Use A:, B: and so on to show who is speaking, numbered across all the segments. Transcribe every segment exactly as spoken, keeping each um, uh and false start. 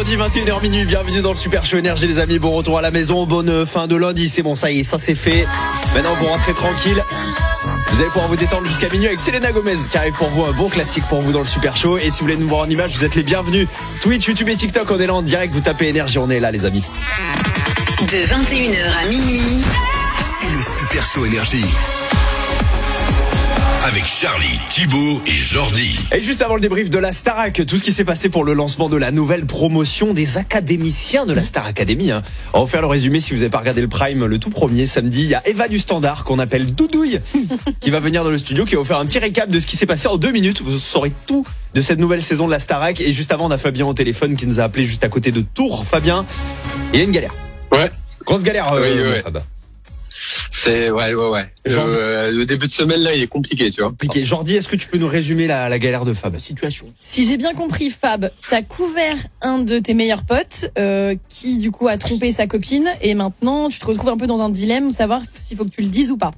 A: vendredi, vingt et une heures minuit, bienvenue dans le Super Show Énergie les amis, bon retour à la maison, bonne fin de lundi, c'est bon, ça y est, ça c'est fait. Maintenant vous rentrez tranquille, vous allez pouvoir vous détendre jusqu'à minuit avec Selena Gomez qui arrive pour vous, un bon classique pour vous dans le Super Show. Et si vous voulez nous voir en image, vous êtes les bienvenus. Twitch, YouTube et TikTok, on est là en direct, vous tapez Énergie, on est là les amis.
B: De vingt et une heures à minuit,
C: c'est le Super Show Énergie. Avec Charlie, Thibaut et Jordi.
A: Et juste avant le débrief de la Starac, tout ce qui s'est passé pour le lancement de la nouvelle promotion des académiciens de la Star Academy. Hein. On va faire le résumé si vous n'avez pas regardé le Prime le tout premier samedi. Il y a Eva du Standard qu'on appelle Doudouille qui va venir dans le studio, qui va vous faire un petit récap de ce qui s'est passé en deux minutes. Vous saurez tout de cette nouvelle saison de la Starac. Et juste avant, on a Fabien au téléphone qui nous a appelé juste à côté de Tours. Fabien, il y a une galère.
D: Ouais.
A: Grosse galère, euh,
D: oui, ouais.
A: Fab.
D: C'est ouais ouais ouais.
A: Jordi...
D: Euh, le début de semaine là, il est compliqué, tu vois.
A: Compliqué. Jordi, est-ce que tu peux nous résumer la, la galère de Fab, la situation?
E: Si j'ai bien compris, Fab, t'as couvert un de tes meilleurs potes euh, qui du coup a trompé sa copine et maintenant tu te retrouves un peu dans un dilemme, savoir s'il faut que tu le dises ou pas.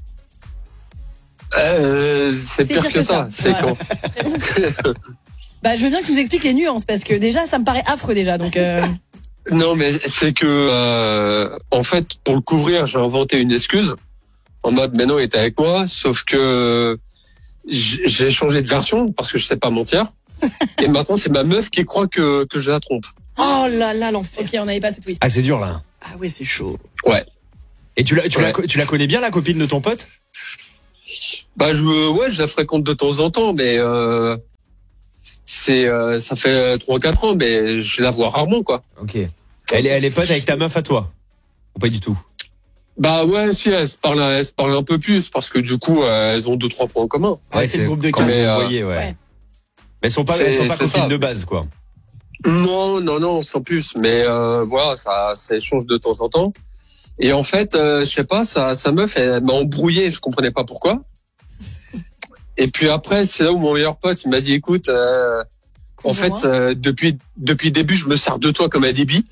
D: Euh, c'est, c'est pire, pire que, que ça. ça. C'est voilà. Con.
E: Bah, je veux bien que tu nous expliques les nuances parce que déjà ça me paraît affreux déjà donc. Euh...
D: Non mais c'est que euh, en fait pour le couvrir j'ai inventé une excuse. En mode, Beno était avec moi, sauf que j'ai changé de version parce que je sais pas mentir. Et maintenant, c'est ma meuf qui croit que, que je la trompe.
E: Oh là là, l'enfer. Ok, on n'avait pas ce twist.
A: Ah, c'est dur, là.
E: Ah ouais, c'est chaud.
D: Ouais.
A: Et tu la, tu,
D: ouais.
A: la, tu la connais bien, la copine de ton pote?
D: Bah, je, ouais, je la fréquente de temps en temps, mais, euh, c'est, euh, ça fait trois quatre ans, mais je la vois rarement, quoi.
A: Ok. Elle est, elle est pote avec ta meuf à toi? Ou pas du tout?
D: Bah ouais, si elles se parlent, elles se parlent un peu plus parce que du coup, euh, elles ont deux trois points en commun.
A: Ouais, ouais c'est, c'est le groupe de quatre. Vous euh, voyez, ouais. ouais. Mais elles sont pas, c'est, elles sont pas copines ça. De base, quoi.
D: Non, non, non, sans plus. Mais euh, voilà, ça, ça échange de temps en temps. Et en fait, euh, je sais pas, sa, sa meuf, elle, elle m'a embrouillé. Je comprenais pas pourquoi. Et puis après, c'est là où mon meilleur pote, il m'a dit, écoute, euh, en fait, euh, depuis depuis le début, je me sers de toi comme un débit.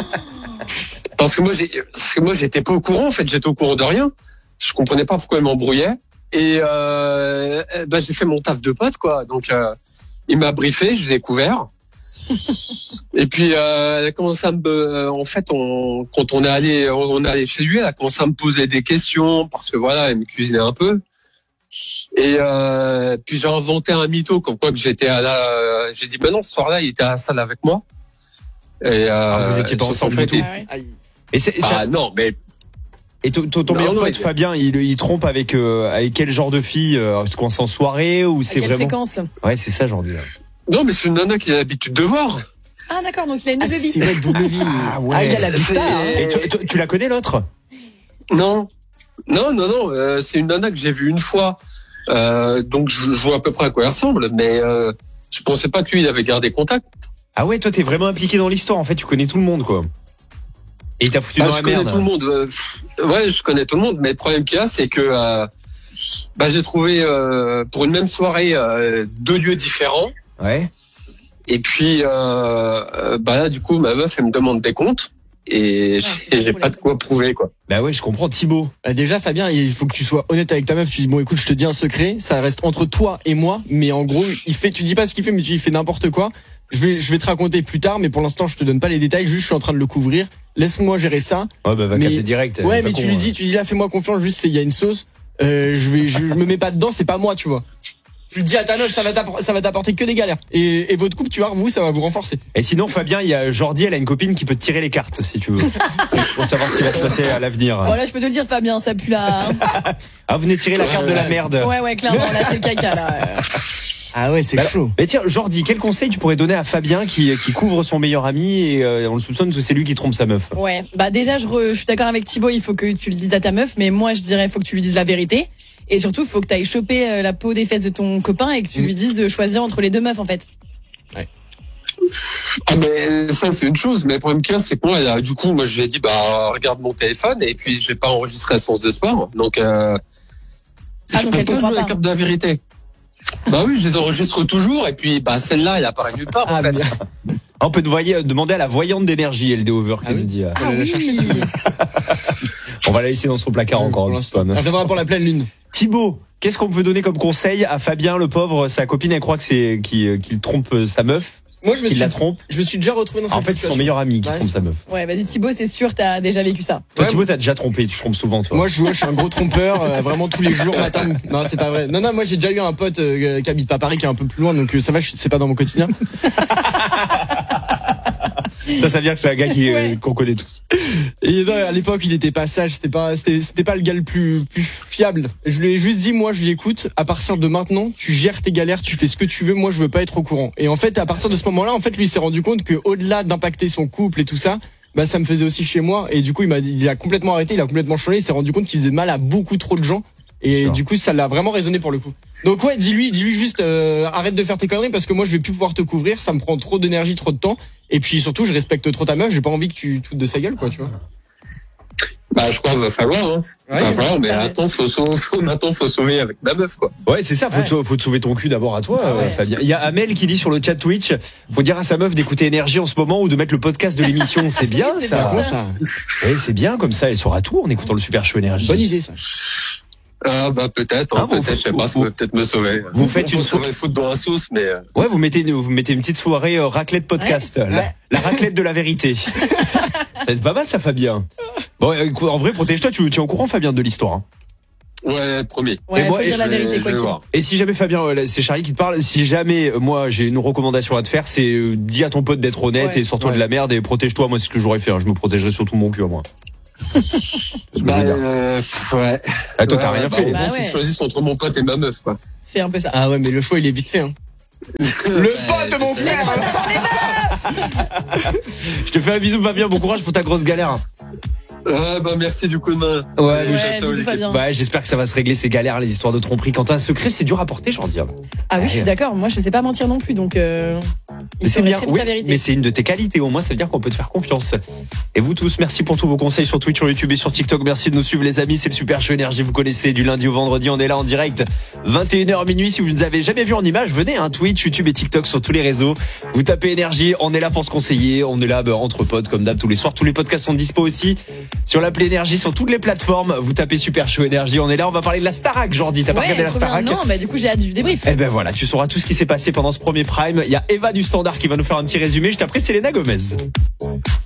D: Parce que moi, j'ai, parce que moi, j'étais pas au courant. En fait, j'étais au courant de rien. Je comprenais pas pourquoi elle m'embrouillait. Et euh, bah, j'ai fait mon taf de pote, quoi. Donc, euh, il m'a briefé, je l'ai couvert. Et puis, euh, elle a commencé à me, en fait, on, quand on est allé, on est allé chez lui, elle a commencé à me poser des questions parce que voilà, elle me cuisinait un peu. Et euh, puis j'ai inventé un mytho comme quoi que j'étais à la, j'ai dit ben non, ce soir-là, il était à la salle avec moi. Et euh,
A: ah, vous étiez pas ensemble du tout.
E: Ah ouais.
D: Et c'est, ah ça... non, mais
A: et ton, ton, ton non, meilleur non, pote il... Fabien, il, il trompe avec euh, avec quel genre de fille? Est-ce qu'on s'en soirée ou c'est
E: quelle
A: vraiment
E: fréquence?
A: Ouais, c'est ça, j'en dis.
D: Non, mais c'est une nana qui a l'habitude de voir.
E: Ah d'accord, donc il a une double
A: ah,
E: vie.
A: C'est vrai, double vie. Ah ouais. Ah, il a la vista. Hein. Et tu, tu, tu la connais l'autre?
D: Non, non, non, non. Euh, c'est une nana que j'ai vue une fois. Euh, donc je, je vois à peu près à quoi elle ressemble, mais euh, je pensais pas que lui il avait gardé contact.
A: Ah ouais, toi t'es vraiment impliqué dans l'histoire. En fait, tu connais tout le monde, quoi. Et il t'a foutu
D: bah,
A: dans la merde.
D: Je connais tout le monde. Euh, ouais, je connais tout le monde. Mais le problème qu'il y a, c'est que euh, bah, j'ai trouvé euh, pour une même soirée euh, deux lieux différents.
A: Ouais.
D: Et puis euh, bah là, du coup, ma meuf elle me demande des comptes et ah, j'ai, j'ai pas de quoi prouver, quoi.
A: Bah ouais, je comprends, Thibaut.
F: Bah déjà, Fabien, il faut que tu sois honnête avec ta meuf. Tu dis bon, écoute, je te dis un secret, ça reste entre toi et moi. Mais en gros, il fait, tu dis pas ce qu'il fait, mais tu il fait n'importe quoi. Je vais, je vais te raconter plus tard, mais pour l'instant, je te donne pas les détails. Juste, je suis en train de le couvrir. Laisse-moi gérer ça.
A: Ouais, bah, va
F: mais,
A: casser direct.
F: Ouais, mais tu con, lui dis, tu dis là, fais-moi confiance. Juste, il y a une sauce. Euh, je vais, je, je me mets pas dedans. C'est pas moi, tu vois. Tu le dis à ta meuf, ça va t'apporter, ça va t'apporter que des galères. Et, et votre couple, tu vois, vous, ça va vous renforcer.
A: Et sinon, Fabien, il y a Jordi, elle a une copine qui peut te tirer les cartes, si tu veux. Pour savoir ce qui va se passer à l'avenir.
E: Voilà, je peux te le dire, Fabien, ça pue là.
A: Ah, vous venez tirer la carte de la merde.
E: Ouais, ouais, clairement, là, c'est le caca, là.
F: Ah ouais, c'est
A: bah,
F: chaud.
A: Mais tiens, Jordi, quel conseil tu pourrais donner à Fabien qui, qui couvre son meilleur ami et euh, on le soupçonne que c'est lui qui trompe sa meuf?
E: Ouais, bah déjà, je, re, je suis d'accord avec Thibaut, il faut que tu le dises à ta meuf, mais moi, je dirais, il faut que tu lui dises la vérité. Et surtout, il faut que tu ailles choper la peau des fesses de ton copain et que tu lui dises de choisir entre les deux meufs, en fait.
F: Ouais.
D: Ah, mais ça, c'est une chose. Mais le problème qu'il y a, c'est que moi, là, du coup, moi, je lui ai dit, bah, regarde mon téléphone. Et puis, j'ai pas enregistré la séance de sport. Donc, euh,
E: ah, donc elle te croit pas.
D: La carte de la vérité. Bah oui, je les enregistre toujours. Et puis, bah, celle-là, elle apparaît nulle part,
A: ah,
D: en fait.
A: Bien. On peut te voyer, demander à la voyante d'énergie, L D Over, qui
F: ah
A: nous
F: oui.
A: dit.
E: Ah oui.
A: On va la laisser dans son placard oui, encore.
F: On viendra pour la pleine lune.
A: Thibaut, qu'est-ce qu'on peut donner comme conseil à Fabien, le pauvre? Sa copine, elle croit que c'est qu'il, qu'il trompe sa meuf.
F: Moi, je me
A: qui
F: suis,
A: la trompe.
F: je me suis déjà retrouvé dans cette
A: En fait, c'est
F: situation.
A: son meilleur ami qui
F: Ouais,
A: trompe
F: c'est-
A: sa meuf.
E: Ouais, vas-y Thibaut, c'est sûr, t'as déjà vécu ça.
A: Toi,
F: Ouais,
A: Thibaut, t'as déjà trompé, tu trompes souvent, toi.
F: Moi, je, ouais, je suis un gros trompeur, euh, vraiment tous les jours, matin. Non, c'est pas vrai. Non, non, moi, j'ai déjà eu un pote euh, qui habite pas Paris, qui est un peu plus loin, donc euh, ça va, je- c'est pas dans mon quotidien.
A: Ça, ça veut dire que c'est un gars qui,
E: Ouais.
A: euh, qu'on connaît tous.
F: Et non, à l'époque, il était pas sage, c'était pas, c'était, c'était pas le gars le plus, plus fiable. Je lui ai juste dit, moi, je lui écoute, à partir de maintenant, tu gères tes galères, tu fais ce que tu veux, moi, je veux pas être au courant. Et en fait, à partir de ce moment-là, en fait, lui, il s'est rendu compte que, au-delà d'impacter son couple et tout ça, bah, ça me faisait aussi chez moi. Et du coup, il m'a dit, il a complètement arrêté, il a complètement changé, il s'est rendu compte qu'il faisait mal à beaucoup trop de gens. Et
A: Sûr.
F: du coup, ça l'a vraiment résonné pour le coup. Donc ouais, dis-lui, dis-lui juste, euh, arrête de faire tes conneries parce que moi, je vais plus pouvoir te couvrir, ça me prend trop d'énergie, trop de temps. Et puis surtout, je respecte trop ta meuf, j'ai pas envie que tu te foutes de sa gueule, quoi, tu vois.
D: Bah, je crois qu'il va falloir, hein.
F: Ouais,
D: va falloir, mais
E: ouais.
D: attends, faut sauver, faut, maintenant, faut sauver avec ma meuf, quoi.
A: Ouais, c'est ça, faut,
F: Ouais.
A: te, faut te sauver ton cul d'abord à toi,
E: Ah ouais.
A: euh, Fabien. Il y a Amel qui dit sur le chat Twitch, faut dire à sa meuf d'écouter Énergie en ce moment ou de mettre le podcast de l'émission. C'est bien,
E: c'est
A: ça.
E: bien,
F: Bon, ça.
A: Ouais, c'est bien, comme ça, elle saura tout en écoutant le Super Show Énergie.
F: Bonne idée, ça.
D: Ah, bah, peut-être,
A: Ah,
D: hein,
A: vous-
D: peut-être, je sais
A: vous-
D: pas, ça
A: vous-
D: peut peut-être me sauver.
A: vous faites une
D: me
A: sau-
D: sauver foutre dans la sauce, mais, euh,
A: Ouais, vous mettez une, vous mettez une petite soirée euh, raclette podcast. La,
F: Ouais.
A: la raclette de la vérité. C'est pas mal, ça, Fabien. Bon, écoute, en vrai, protège-toi, tu, tu es au courant, Fabien, de l'histoire. hein.
D: ouais, promis.
E: Ouais,
A: Et
E: faut
A: moi,
E: dire
A: et
E: la
D: Je vais-
E: vérité,
D: je
E: quoi
D: vais
E: qu'il.
D: voir.
A: Et si jamais, Fabien, euh, là, c'est Charlie qui te parle, si jamais, euh, moi, j'ai une recommandation à te faire, c'est euh, dis à ton pote d'être honnête
E: Ouais.
A: et sors-toi
F: Ouais.
A: de la merde et protège-toi. Moi, c'est ce que j'aurais fait. hein. Je me protégerais surtout mon cul, à moi. C'est ce que je
D: Bah,
A: veux dire.
D: euh, pff, ouais.
A: Ah, toi, t'as
D: Ouais,
A: rien
D: bah,
A: fait.
D: au moins,
E: Bah
D: faut que
E: ouais.
D: je choisisse entre mon pote et ma meuf, quoi.
E: C'est un peu ça.
F: Ah ouais, mais le choix, il est vite fait, hein.
A: Le pote de mon frère. Je te fais un bisou, Fabien. Bon courage pour ta grosse galère.
D: Ah, bah, merci du coup de main.
A: Ouais,
E: Ouais,
D: ciao, ciao,
E: bisous
D: l'équipe.
E: Fabien.
A: Ouais, j'espère que ça va se régler ces galères, les histoires de tromperie. Quand t'as un secret, c'est dur à porter, j'en dis.
E: Ah oui, je suis d'accord. Moi, je sais pas mentir non plus, donc. Euh,
A: Mais
E: il
A: c'est
E: saurait
A: bien,
E: très vite
A: oui,
E: la vérité.
A: mais c'est une de tes qualités. Au moins, ça veut dire qu'on peut te faire confiance. Et vous tous, merci pour tous vos conseils sur Twitch, sur YouTube et sur TikTok. Merci de nous suivre, les amis. C'est le Super Show Énergie. Vous connaissez, du lundi au vendredi, on est là en direct. vingt et une heures minuit. Si vous ne nous avez jamais vu en image, venez, hein, Twitch, YouTube et TikTok sur tous les réseaux. Vous tapez Énergie. On est là pour se conseiller. On est là, bah, entre potes, comme d'hab, tous les soirs. Tous les podcasts sont dispo aussi sur l'appli Énergie, sur toutes les plateformes. Vous tapez Super Show Énergie. On est là. On va parler de la Starac, Jordi. T'as pas
E: Ouais,
A: regardé la
E: trop bien.
A: Starac?
E: Non, bah du coup, j'ai hâte du débrief.
A: Eh ben voilà, tu sauras tout ce qui s'est passé pendant ce premier prime. Il y a Eva du Standard qui va nous faire un petit résumé. Juste après, c'est Selena Gomez.